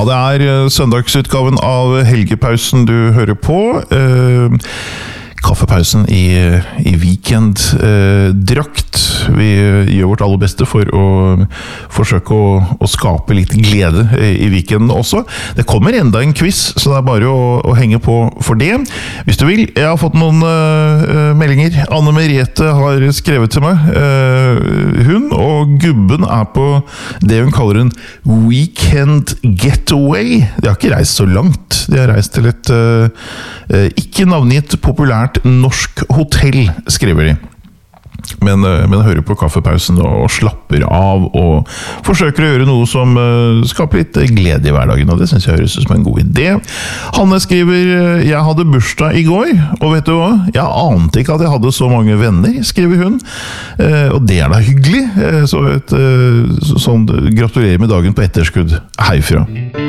Ja, det søndagsutgaven av Helgepausen du hører på. Kaffepausen i weekenddrakt. Vi gjør vårt aller beste for å forsøke å skape litt glede i weekenden også. Det kommer enda en quiz, så det bare å henge på for det. Hvis du vil, jeg har fått noen meldinger. Anne Merete har skrevet til meg. Hun og gubben på det hun kaller en weekend getaway. De har ikke reist så langt. De har reist til et ikke navngitt populært norsk hotell, skriver de. Men hører på kaffepausen og slapper av og forsøker å gjøre noe som skaper litt glede i hverdagen, og det synes jeg høres ut som en god idé. Hanne skriver, jeg hadde bursdag i går, og vet du hva? Jeg ante ikke at jeg hadde så mange venner, skriver hun, og det da hyggelig, så sånn, gratulerer med dagen på etterskudd herfra.